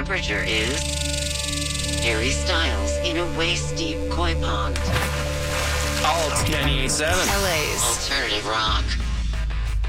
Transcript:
temperature is Harry Styles in a waist-deep koi pond. Alt 98.7. LA's alternative rock.